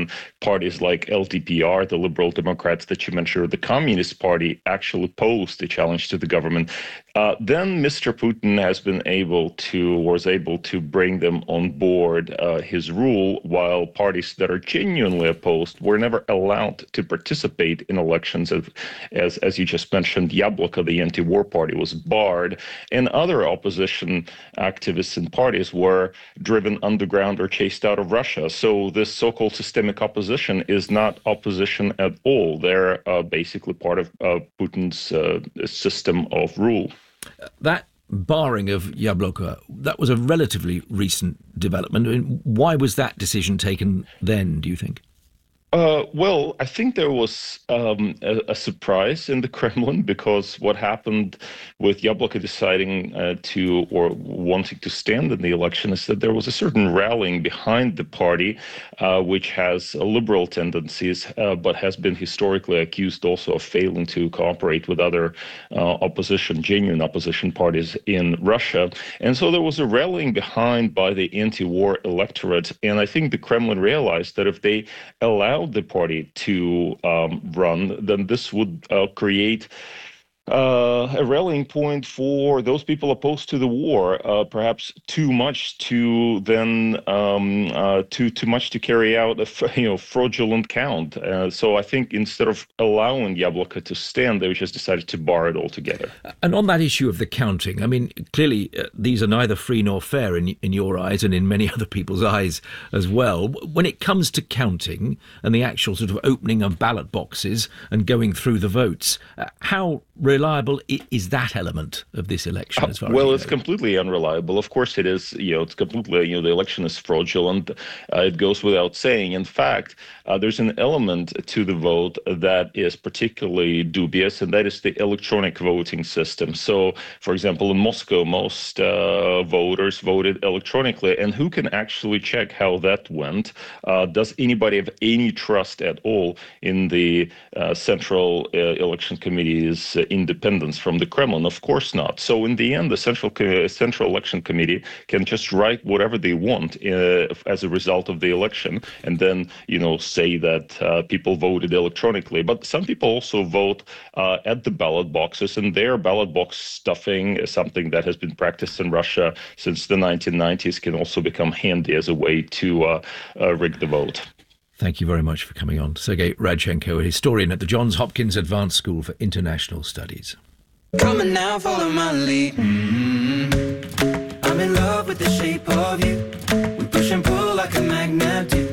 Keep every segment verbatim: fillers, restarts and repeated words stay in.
when parties like L D P R, the Liberal Democrats that you mentioned, or the Communist Party actually posed a challenge to the government, uh, then Mister Putin has been able to, was able to bring them on board uh, his rule, while parties that are genuinely opposed were never allowed to participate in elections. As, as, as you just mentioned, Yabloko, the anti-war party, was barred, and other opposition activists and parties were driven underground or chased out of Russia. So this so-called systemic opposition is not opposition at all. They're uh, basically part of uh, Putin's uh, system of rule. That barring of Yabloko, that was a relatively recent development. I mean, why was that decision taken then, do you think? Uh, well, I think there was um, a, a surprise in the Kremlin, because what happened with Yabloko deciding uh, to, or wanting to stand in the election, is that there was a certain rallying behind the party, uh, which has uh, liberal tendencies, uh, but has been historically accused also of failing to cooperate with other uh, opposition, genuine opposition parties in Russia. And so there was a rallying behind by the anti-war electorate. And I think the Kremlin realized that if they allowed the party to um, run, then this would uh, create uh, a rallying point for those people opposed to the war, uh, perhaps too much to then um, uh, too too much to carry out a you know fraudulent count. Uh, so I think instead of allowing Yabloko to stand, they just decided to bar it altogether. And on that issue of the counting, I mean, clearly uh, these are neither free nor fair in in your eyes and in many other people's eyes as well. When it comes to counting and the actual sort of opening of ballot boxes and going through the votes, uh, how reliable is that element of this election? As far uh, well, as it's completely unreliable. Of course, it is. You know, it's completely. You know, the election is fraudulent. Uh, it goes without saying. In fact, uh, there's an element to the vote that is particularly dubious, and that is the electronic voting system. So, for example, in Moscow, most uh, voters voted electronically, and who can actually check how that went? Uh, does anybody have any trust at all in the uh, Central uh, Election Committee's uh, independence from the Kremlin? Of course not. So in the end, the Central uh, Central Election Committee can just write whatever they want uh, as a result of the election, and then you know say that uh, people voted electronically. But some people also vote uh, at the ballot boxes, and their ballot box stuffing is something that has been practiced in Russia since the nineteen nineties. Can also become handy as a way to uh, uh, rig the vote. Thank you very much for coming on. Sergei Radchenko, a historian at the Johns Hopkins Advanced School for International Studies. Come on now, follow my lead. Mm-hmm. I'm in love with the shape of you. We push and pull like a magnet do.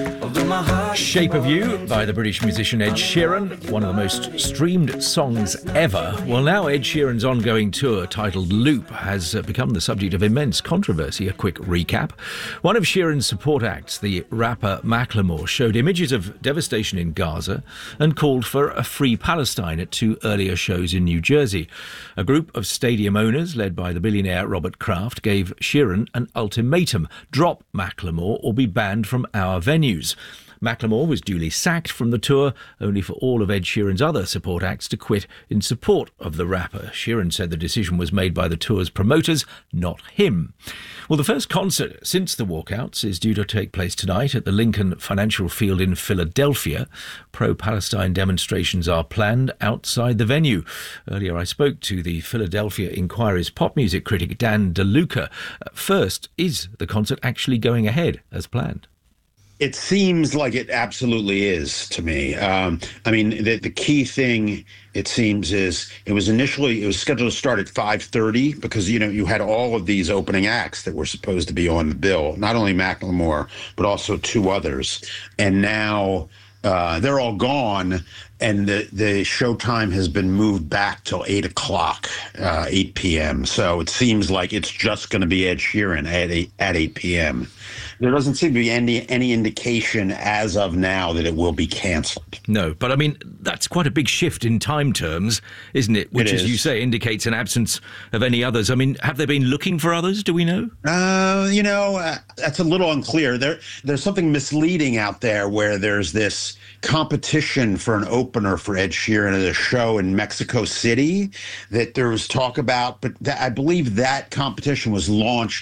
My heart Shape of You by the British musician Ed Sheeran, one of the most streamed songs ever. Well, now Ed Sheeran's ongoing tour, titled Loop, has become the subject of immense controversy. A quick recap. One of Sheeran's support acts, the rapper Macklemore, showed images of devastation in Gaza and called for a free Palestine at two earlier shows in New Jersey. A group of stadium owners, led by the billionaire Robert Kraft, gave Sheeran an ultimatum: drop Macklemore or be banned from our venues. Macklemore was duly sacked from the tour, only for all of Ed Sheeran's other support acts to quit in support of the rapper. Sheeran said the decision was made by the tour's promoters, not him. Well, the first concert since the walkouts is due to take place tonight at the Lincoln Financial Field in Philadelphia. Pro-Palestine demonstrations are planned outside the venue. Earlier I spoke to the Philadelphia Inquiry's pop music critic Dan DeLuca. First, is the concert actually going ahead as planned? It seems like it absolutely is to me. Um, I mean, the, the key thing, it seems, is it was initially, it was scheduled to start at five thirty because, you know, you had all of these opening acts that were supposed to be on the bill, not only Macklemore, but also two others. And now uh, they're all gone, and the, the showtime has been moved back till eight o'clock, uh, eight p.m. So it seems like it's just going to be Ed Sheeran at eight, at eight p.m. There doesn't seem to be any any indication as of now that it will be canceled. No, but I mean, that's quite a big shift in time terms, isn't it? Which, It as is. you say, indicates an absence of any others. I mean, have they been looking for others? Do we know? Uh, you know, uh, that's a little unclear. There, there's something misleading out there where there's this competition for an opener for Ed Sheeran at a show in Mexico City that there was talk about, but that, I believe that competition was launched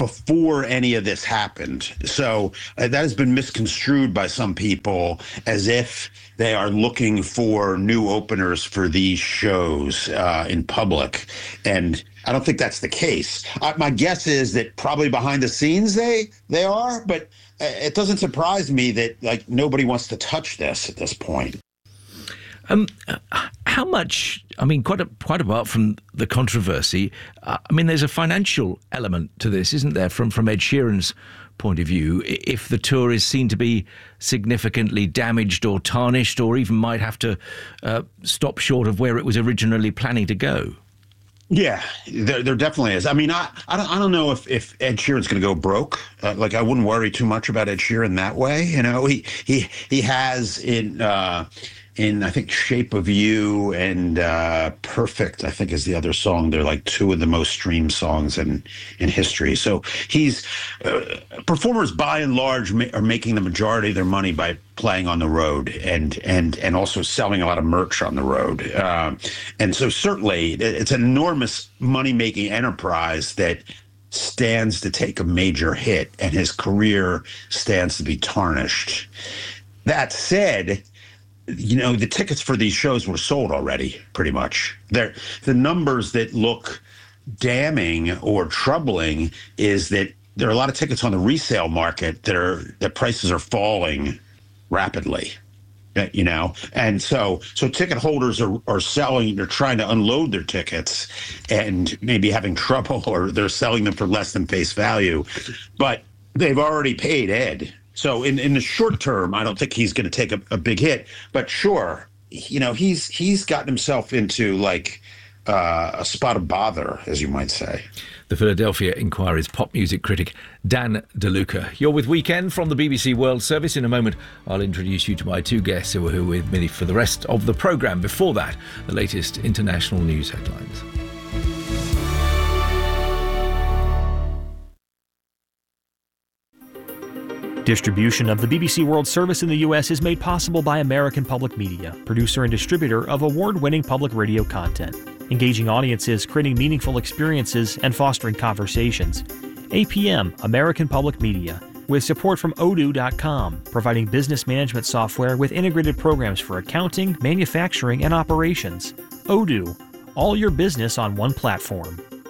before any of this happened. So uh, that has been misconstrued by some people as if they are looking for new openers for these shows uh, in public. And I don't think that's the case. Uh, my guess is that probably behind the scenes they they are, but it doesn't surprise me that like nobody wants to touch this at this point. Um, how much, I mean, quite a, quite apart from the controversy, uh, I mean, there's a financial element to this, isn't there, from, from Ed Sheeran's point of view? If the tour is seen to be significantly damaged or tarnished, or even might have to uh, stop short of where it was originally planning to go. Yeah, there, there definitely is. I mean, I, I don't, I don't know if, if Ed Sheeran's going to go broke. Uh, like, I wouldn't worry too much about Ed Sheeran that way. You know, he he he has in uh, in I think Shape of You and uh, Perfect, I think is the other song. They're like two of the most streamed songs in in history. So he's uh, performers by and large ma- are making the majority of their money by playing on the road and and and also selling a lot of merch on the road. Um, and so certainly it's an enormous money-making enterprise that stands to take a major hit, and his career stands to be tarnished. That said, you know, the tickets for these shows were sold already, pretty much. They're, the numbers that look damning or troubling is that there are a lot of tickets on the resale market that are that prices are falling rapidly, you know, and so so ticket holders are, are selling, they're trying to unload their tickets and maybe having trouble, or they're selling them for less than face value, but they've already paid Ed. So in, in the short term, I don't think he's going to take a, a big hit, but sure, you know, he's he's gotten himself into like uh, a spot of bother, as you might say. The Philadelphia Inquirer's pop music critic, Dan DeLuca. You're with Weekend from the B B C World Service. In a moment, I'll introduce you to my two guests who are here with me for the rest of the programme. Before that, the latest international news headlines. Distribution of the B B C World Service in the U S is made possible by American Public Media, producer and distributor of award-winning public radio content, engaging audiences, creating meaningful experiences, and fostering conversations. A P M, American Public Media, with support from Odoo dot com, providing business management software with integrated programs for accounting, manufacturing, and operations. Odoo, all your business on one platform.